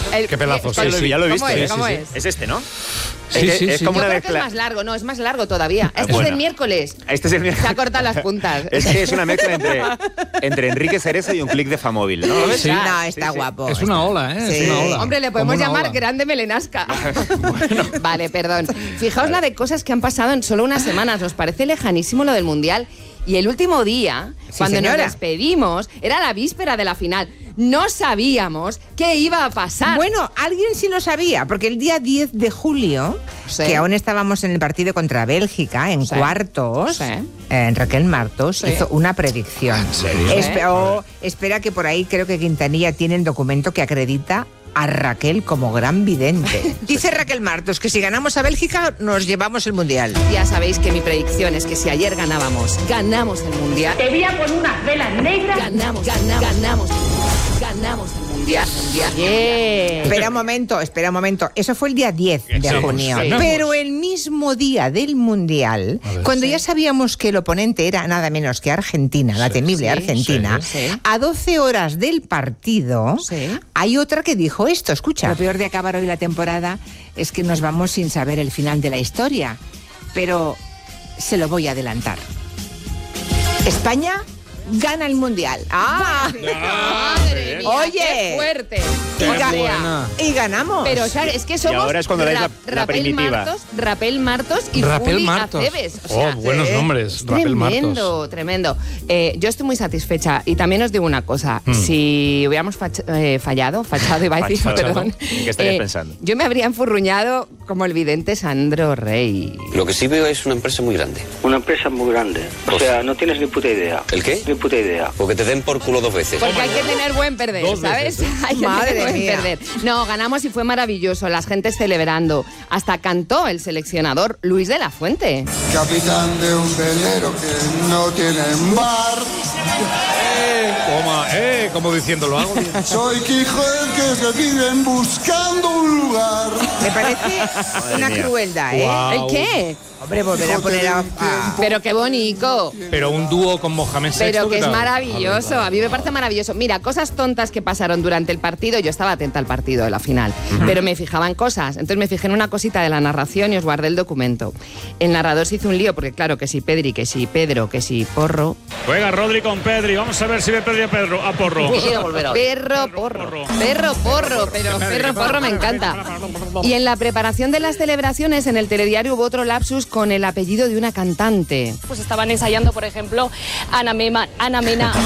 Qué pedazo. Ya lo he visto. ¿Cómo es? Es este, ¿no? Sí. Es como Yo una creo que es mezcla. más largo, no, es más largo todavía. Este bueno. es del miércoles. Este es el Se ha cortado las puntas. Es que es una mezcla entre Enrique Cerezo y un clic de Famóvil, ¿no? ¿Lo ves? Sí. No, está guapo. Es una ola, ¿eh? Sí. Es una ola. Hombre, le podemos Como una llamar ola. grande melenasca. Vale, perdón. Fijaos la de cosas que han pasado en solo unas semanas. Nos parece lejanísimo lo del Mundial. Y el último día, cuando nos despedimos, era la víspera de la final. No sabíamos qué iba a pasar. Bueno, alguien sí lo sabía, porque el día 10 de julio, Sí. que aún estábamos en el partido contra Bélgica, en Sí. cuartos, Sí. Raquel Martos Sí. hizo una predicción. ¿En serio? Espera que por ahí creo que Quintanilla tiene el documento que acredita a Raquel como gran vidente. Dice Raquel Martos que si ganamos a Bélgica nos llevamos el Mundial. Ya sabéis que mi predicción es que si ayer ganamos el Mundial. Te voy a poner unas velas negras. Ganamos el Mundial. Yeah. Espera un momento. Eso fue el día 10 de Sí, junio. sí. Pero el mismo día del Mundial, cuando ya sabíamos que el oponente era nada menos que Argentina, la temible Sí, Argentina, sí. a 12 horas del partido, Sí. hay otra que dijo esto, escucha. Lo peor de acabar hoy la temporada es que nos vamos sin saber el final de la historia. Pero se lo voy a adelantar. España gana el Mundial. Madre mía, Oye. qué fuerte. Qué O sea, buena. Y ganamos. Pero, ¿sabes? Es que somos ahora es cuando dais la Rapel primitiva. Martos y Rapel Juli Martos. Aceves. O sea, Buenos nombres. Rapel Martos. Tremendo. Yo estoy muy satisfecha y también os digo una cosa. Si hubiéramos fallado, iba a decir, Fachado. perdón. ¿En qué estarías pensando? Yo me habría enfurruñado como el vidente Sandro Rey. Lo que sí veo es una empresa muy grande. Una empresa muy grande. O sea, no tienes ni puta idea. ¿El qué? Ni puta idea. Porque te den por culo 2 veces. Porque hay que tener buen perder, Dos ¿sabes? veces. Hay que Madre tener buen mía. perder. No, ganamos y fue maravilloso. Las gentes celebrando. Hasta cantó el seleccionador Luis de la Fuente. Capitán de un velero que no tiene bar. Como diciéndolo hago bien. Soy Quijote que se viven buscando un lugar. Me parece una mía. crueldad, ¿eh? Guau. ¿El qué? Hombre, volver a poner a... Pero qué bonito. Pero un dúo con Mohamed VI. Pero que ¿qué es tal? maravilloso, A ver, a mí me parece maravilloso. Mira, cosas tontas que pasaron durante el partido, yo estaba atenta al partido de la final, pero me fijaba en cosas, entonces me fijé en una cosita de la narración y os guardé el documento. El narrador se hizo un lío, porque claro, que si Pedri, que si Pedro, que si Porro. Juega Rodri con Pedri. Vamos a ver si ve Pedri a Porro. Perro Porro, pero Perro Porro me encanta. Y en la preparación de las celebraciones, en el telediario hubo otro lapsus con el apellido de una cantante. Pues estaban ensayando, por ejemplo, Ana Mena. Ana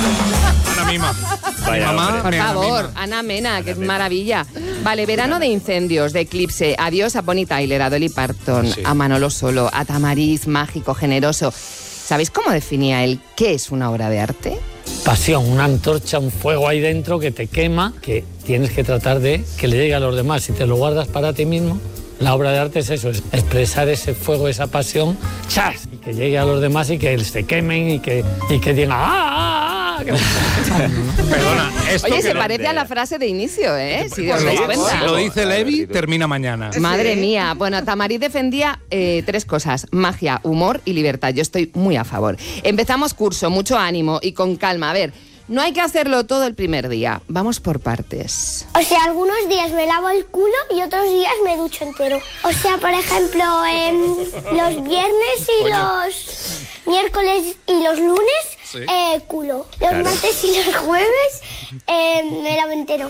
Mima. Vaya, Mi mamá, hombre. Por mi favor, Mima. Ana Mena, que es maravilla. Vale, verano de incendios, de eclipse. Adiós a Bonnie Tyler, a Dolly Parton, Sí. a Manolo Solo, a Tamariz, mágico, generoso. ¿Sabéis cómo definía él qué es una obra de arte? Pasión, una antorcha, un fuego ahí dentro que te quema, que tienes que tratar de que le llegue a los demás. Si te lo guardas para ti mismo, la obra de arte es eso, es expresar ese fuego, esa pasión, ¡chas! Y que llegue a los demás y que se quemen y que digan ¡ah! Perdona, esto Oye, que se lo- parece a la frase de inicio, ¿eh? Si os lo, dais cuenta. lo dice Levi, termina mañana. Madre mía. Bueno, Tamariz defendía 3 cosas: magia, humor y libertad. Yo estoy muy a favor. Empezamos curso, mucho ánimo y con calma. A ver, no hay que hacerlo todo el primer día. Vamos por partes. O sea, algunos días me lavo el culo y otros días me ducho entero. O sea, por ejemplo, los viernes y los miércoles y los lunes, culo. Los martes y los jueves, me lavo entero.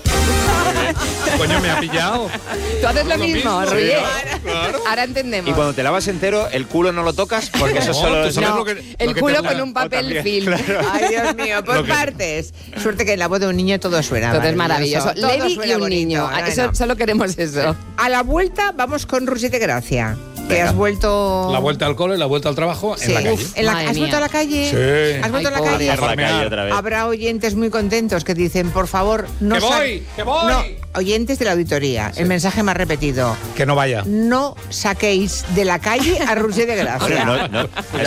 Coño, me ha pillado. Tú haces lo Lo mismo, mismo, Ruye. claro. Ahora entendemos. Y cuando te lavas entero, el culo no lo tocas porque eso solo... tú sabes No, lo que el te culo gusta. con un papel también, film. claro. Ay, Dios mío, por Lo que- partes. Suerte que en la voz de un niño todo suena. Todo es maravilloso. Todo Levi y suena un bonito. niño. No, Eso, no. solo queremos eso. A la vuelta vamos con Rusi de Gracia. Que Venga. has vuelto... La vuelta al cole, la vuelta al trabajo Sí. en la calle. Uf, Madre ¿Has vuelto mía. a la calle? Sí. ¿Has vuelto Ay, a la calle? Por la calle otra vez. Habrá oyentes muy contentos que dicen, por favor, no... ¡Que voy! ¡Que voy! No, oyentes de la auditoría. El mensaje más repetido. Que no vaya. No saquéis de la calle a Rusi de Gracia. Hombre, no,